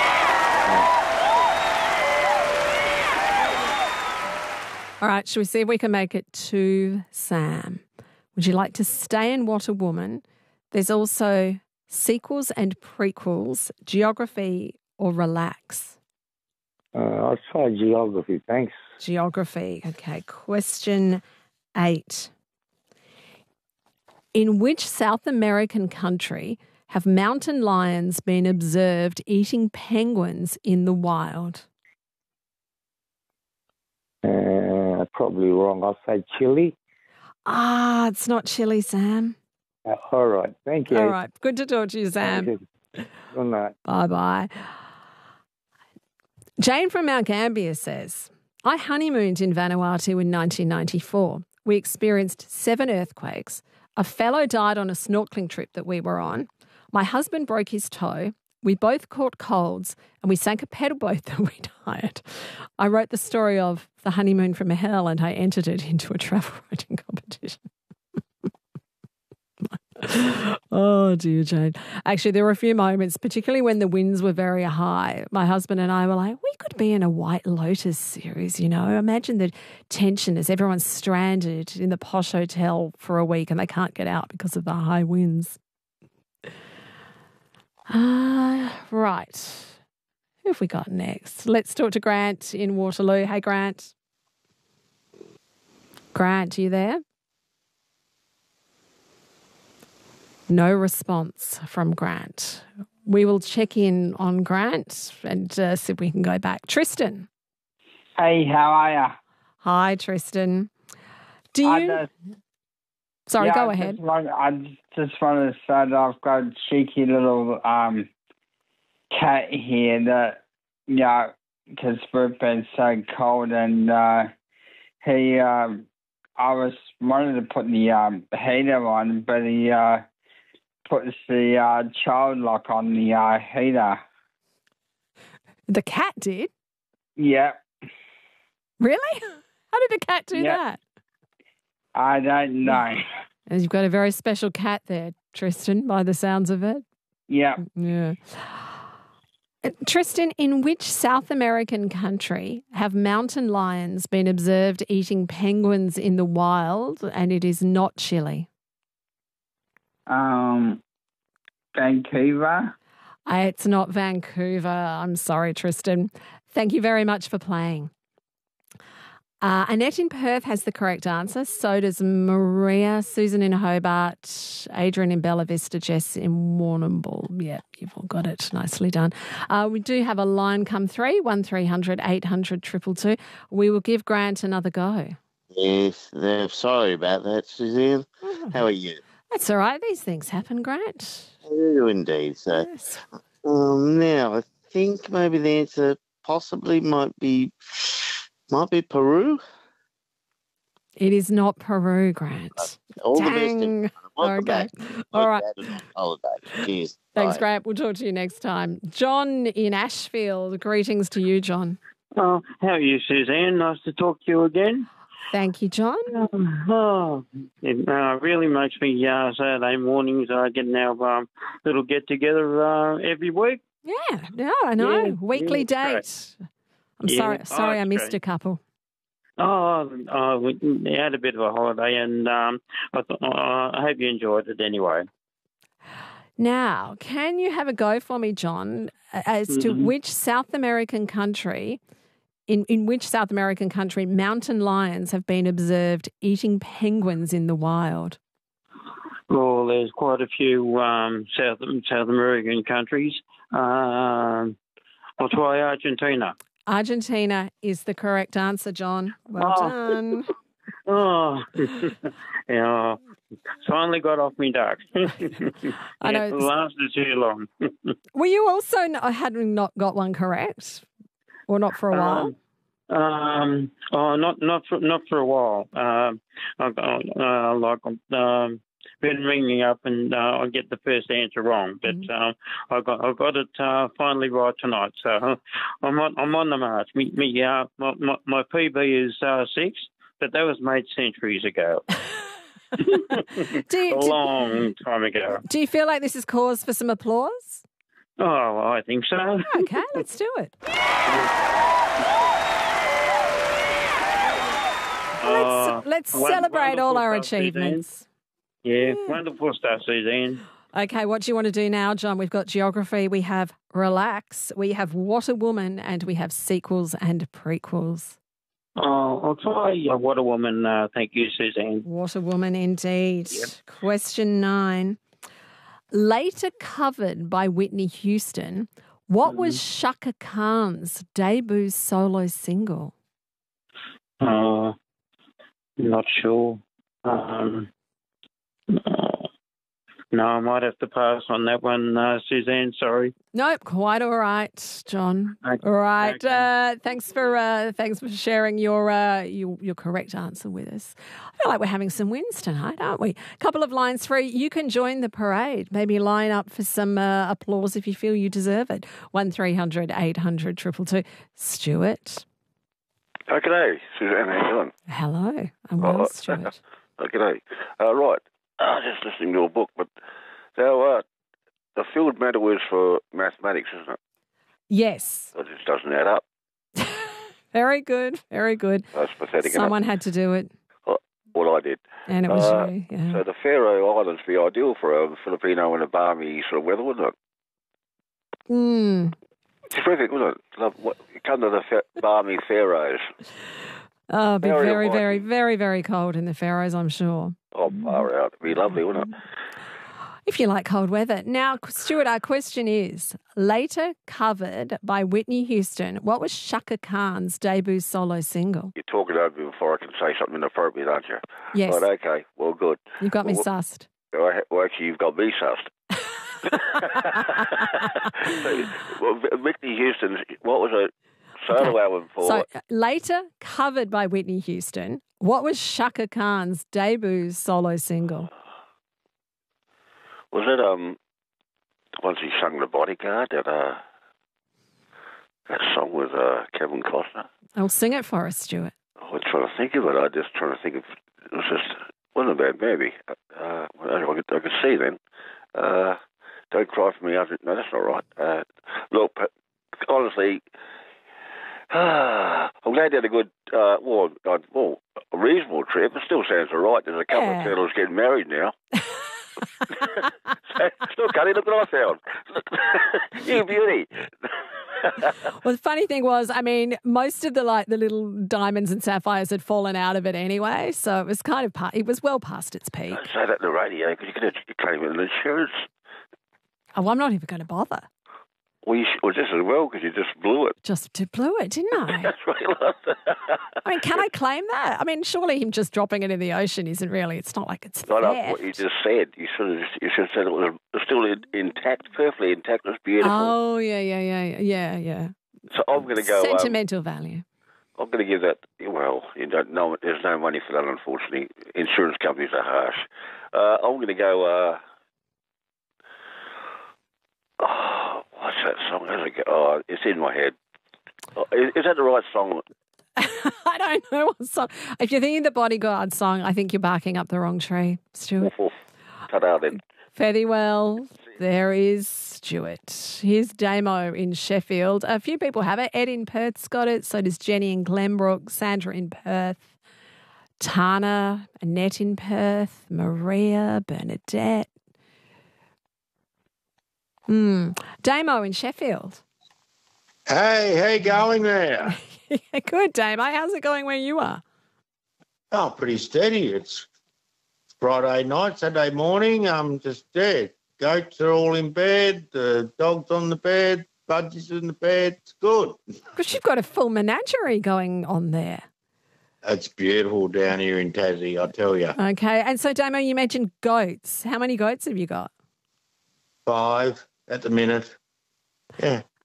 All right, shall we see if we can make it to Sam? Would you like to stay in What a Woman? There's also sequels and prequels, geography or relax? Uh, I'll try geography, thanks. Geography. Okay, question eight. In which South American country have mountain lions been observed eating penguins in the wild? Uh, probably wrong. I'll say Chile. Ah, it's not Chile, Sam. Uh, all right. Thank you. All right. Good to talk to you, Sam. Good night. Bye-bye. Jane from Mount Gambier says, I honeymooned in Vanuatu in nineteen ninety-four. We experienced seven earthquakes. A fellow died on a snorkeling trip that we were on. My husband broke his toe. We both caught colds and we sank a pedal boat that we'd hired. I wrote the story of the honeymoon from hell and I entered it into a travel writing competition. Oh, dear, Jane. Actually, there were a few moments, particularly when the winds were very high. My husband and I were like, we could be in a White Lotus series, you know. Imagine the tension as everyone's stranded in the posh hotel for a week and they can't get out because of the high winds. Uh, right. Who have we got next? Let's talk to Grant in Waterloo. Hey, Grant. Grant, are you there? No response from Grant. We will check in on Grant and uh, see if we can go back. Tristan. Hey, how are you? Hi, Tristan. Do I you... just, Sorry, yeah, go I ahead. Just want, I just want to say that I've got a cheeky little um, cat here that, you know, because we've been so cold and uh, he, um, I was wanted to put the um, heater on, but he... Uh, puts the uh, child lock on the uh, heater. The cat did? Yeah. Really? How did the cat do Yeah. that? I don't know. And you've got a very special cat there, Tristan, by the sounds of it. Yeah. Yeah. Uh, Tristan, in which South American country have mountain lions been observed eating penguins in the wild and it is not Chile? Um, Vancouver. Uh, It's not Vancouver. I'm sorry, Tristan. Thank you very much for playing. Uh, Annette in Perth has the correct answer. So does Maria, Susan in Hobart, Adrian in Bella Vista, Jess in Warrnambool. Yeah, you've all got it. Nicely done. Uh, we do have a line come through, one three hundred eight hundred two two two. We will give Grant another go. Yes, uh, sorry about that, Suzanne. How are you? That's all right. These things happen, Grant. I do indeed. So, um, now I think maybe the answer possibly might be might be Peru. It is not Peru, Grant. All Dang. the best. everyone. Welcome Okay. back. All right. On holiday. Cheers. Thanks, Bye. Grant. We'll talk to you next time. John in Ashfield. Greetings to you, John. Oh, how are you, Suzanne? Nice to talk to you again. Thank you, John. Oh, it uh, really makes me uh, Saturday mornings. I uh, get our um, little get together uh, every week. Yeah, no, I know. Yeah, Weekly yeah, date. I'm Yeah, sorry. oh, Sorry, I it's missed great. a couple. Oh, uh, we had a bit of a holiday, and um, I, th- uh, I hope you enjoyed it anyway. Now, can you have a go for me, John, as to Mhm. which South American country, in, in which South American country mountain lions have been observed eating penguins in the wild? Well, there's quite a few um, South South American countries. Um, I'll try Argentina. Argentina is the correct answer, John. Well Oh. done. Oh, yeah, finally got off me duck. I know It it's- lasted too long. Were you also, n- having not got one correct? Or not for a while? Um, um, oh, not not for not for a while. Um, I've got, uh, like um, been ringing up and uh, I get the first answer wrong, but mm. um, I got I got it uh, finally right tonight. So uh, I'm on I'm on the march. Me, me, uh, my, my my P B is uh, six, but that was made centuries ago. do you, a long time ago. Do you feel like this is cause for some applause? Oh, I think so. Okay, let's do it. Uh, let's let's one, celebrate all our stuff, achievements. Suzanne. Yeah, wonderful stuff, Suzanne. Okay, what do you want to do now, John? We've got geography, we have relax, we have What a Woman, and we have sequels and prequels. Oh, I'll try uh, What a Woman. Uh, thank you, Suzanne. What a Woman indeed. Yep. Question nine. Later covered by Whitney Houston, what mm. was Shaka Khan's debut solo single? Uh, not sure. Um, uh, no, I might have to pass on that one, uh, Suzanne. Sorry. Nope, quite all right, John. Okay. All right. Okay. Uh, thanks for uh, thanks for sharing your, uh, your your correct answer with us. I feel like we're having some wins tonight, aren't we? A couple of lines free. You can join the parade. Maybe line up for some uh, applause if you feel you deserve it. One three hundred eight hundred two two two. Stuart. Oh, g'day, Suzanne. How you doing? Hello. I'm well, oh, Stuart. Oh, g'day. Uh, right. Uh, just listening to a book, but so uh, the field matter was for mathematics, isn't it? Yes. It just doesn't add up. Very good. Very good. That's pathetic. Someone had to do it. Oh, well, I did. And it was uh, you. Yeah. So the Faroe Islands would be ideal for a Filipino and a balmy sort of weather, wouldn't it? Hmm. It's terrific, wouldn't it? Love, what, come to the fa- balmy Faroes. Oh, it'd be Very very, unlikely. very, very, very cold in the Faroes, I'm sure. Oh, far out. It'd be lovely, wouldn't it? If you like cold weather. Now, Stuart, our question is, later covered by Whitney Houston, what was Shaka Khan's debut solo single? You're talking over me before I can say something inappropriate, aren't you? Yes. Right, okay. Well, good. You've got me well, sussed. Well, well, actually, you've got me sussed. so, well, Whitney Houston, what was it? Solo Okay. album for? So, uh, later covered by Whitney Houston, what was Shaka Khan's debut solo single? Was it um once he sung The Bodyguard, that uh that song with uh Kevin Costner? I'll sing it for us, Stuart. I was trying to think of it. I was just trying to think of it was just wasn't a bad movie. Uh, I could I could see then. Uh, Don't Cry for Me. I said, no, that's not right. Uh, look, honestly. I'm glad you had a good, uh, well, uh, well, a reasonable trip. It still sounds all right. There's a couple Yeah. of turtles getting married now. Look, honey, look what I found. You beauty. Well, the funny thing was, I mean, most of the like the little diamonds and sapphires had fallen out of it anyway, so it was kind of pa- it was well past its peak. Don't say that on the radio because you could you claim an insurance. Oh, I'm not even going to bother. Well, you should, well, just as well because you just blew it. Just to blew it, didn't I? That's what you lost. I mean, can I claim that? I mean, surely him just dropping it in the ocean isn't really. It's not like it's Not up theft. what you just said. You should have just, you should have said it was still in, intact, perfectly intact. It was beautiful. Oh yeah, yeah, yeah, yeah, yeah. So I'm going to go. Um, Sentimental value. I'm going to give that. Well, you don't know. There's no money for that, unfortunately. Insurance companies are harsh. Uh, I'm going to go. Uh, oh, what's that song? How's it go? Oh, it's in my head. Oh, is, is that the right song? I don't know what song. If you're thinking the Bodyguard song, I think you're barking up the wrong tree, Stuart. Ta-da then. Fairly well. There is Stuart. Here's Damo in Sheffield. A few people have it. Ed in Perth's got it. So does Jenny in Glenbrook, Sandra in Perth, Tana, Annette in Perth, Maria, Bernadette. Hmm. Damo in Sheffield. Hey, how you going there? Good, Damo. How's it going where you are? Oh, pretty steady. It's Friday night, Saturday morning. I'm just dead. Goats are all in bed. The dog's on the bed. Budgie's in the bed. It's good. Because you've got a full menagerie going on there. It's beautiful down here in Tassie, I tell you. Okay. And so, Damo, you mentioned goats. How many goats have you got? Five at the minute. Yeah.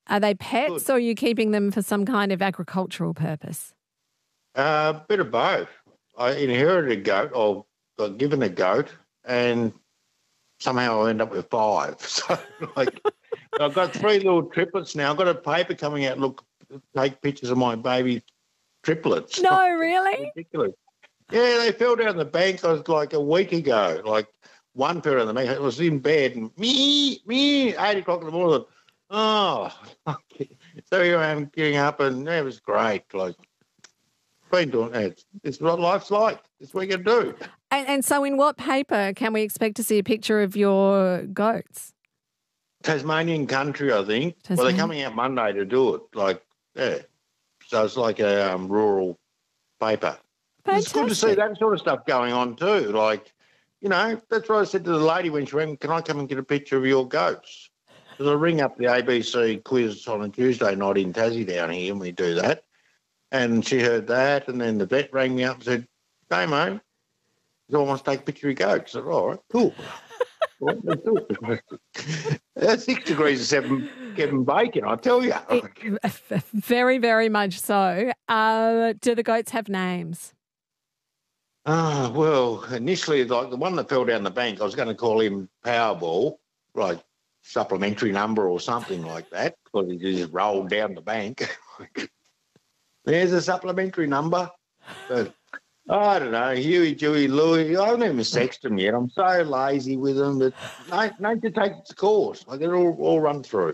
Are they pets Good. or are you keeping them for some kind of agricultural purpose? A uh, bit of both. I inherited a goat or got given a goat and somehow I end up with five. So, like, I've got three little triplets now. I've got a paper coming out, look, take pictures of my baby triplets. No, really? Ridiculous. Yeah, they fell down the bank I was like a week ago. Like, one fell down the bank. I was in bed and me, me, eight o'clock in the morning. Oh, so here I am getting up and it was great. Like, been doing it. It's what life's like. It's what you can do. And, and so in what paper can we expect to see a picture of your goats? Tasmanian Country, I think. Tasmania? Well, they're coming out Monday to do it. Like, yeah. So it's like a um, rural paper. Fantastic. It's good to see that sort of stuff going on too. Like, you know, that's what I said to the lady when she went, can I come and get a picture of your goats? Because I ring up the A B C quiz on a Tuesday night in Tassie down here and we do that. And she heard that and then the vet rang me up and said, hey, mate, I want to take a picture of your goats. I said, all right, cool. Well, let's do it. That's six degrees of seven, Kevin Bacon, I tell you. It, very, very much so. Uh, do the goats have names? Ah, well, initially, like the one that fell down the bank, I was going to call him Powerball, like supplementary number or something like that, because he just rolled down the bank. There's a supplementary number. But I don't know, Huey, Dewey, Louie. I haven't even sexed them yet. I'm so lazy with them that nature takes its course. I get it all, all run through.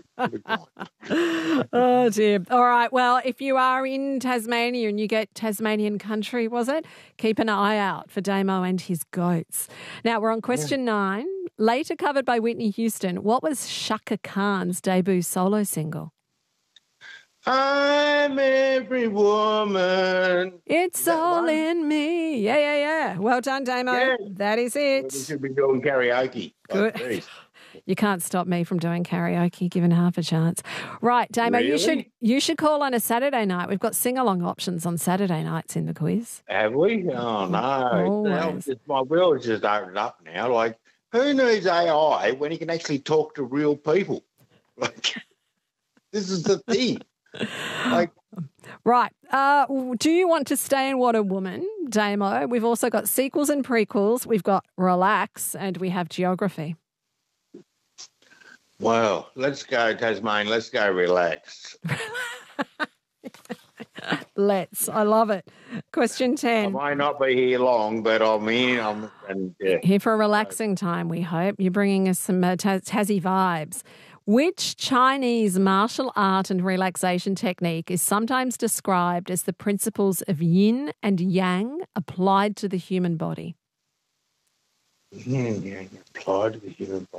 Oh, dear. All right. Well, if you are in Tasmania and you get Tasmanian Country, was it? Keep an eye out for Damo and his goats. Now, we're on question yeah. nine. Later covered by Whitney Houston, what was Shaka Khan's debut solo single? I'm every woman. It's all one? in me. Yeah, yeah, yeah. Well done, Damo. Yeah. That is it. We should be doing karaoke. Good. Like you can't stop me from doing karaoke, given half a chance. Right, Damo, really? you should you should call on a Saturday night. We've got sing-along options on Saturday nights in the quiz. Have we? Oh, no. Just, my world's just opened up now. Like, who needs A I when you can actually talk to real people? Like, this is the thing. Like, right. Uh, do you want to stay in What a Woman, Damo? We've also got sequels and prequels. We've got Relax and we have Geography. Well, let's go, Tasmania. Let's go Relax. Let's. I love it. Question ten. I might not be here long, but I'm here. I'm, and, yeah. Here for a relaxing time, we hope. You're bringing us some uh, Taz- Tassie vibes. Which Chinese martial art and relaxation technique is sometimes described as the principles of yin and yang applied to the human body? Yin and yang applied to the human body.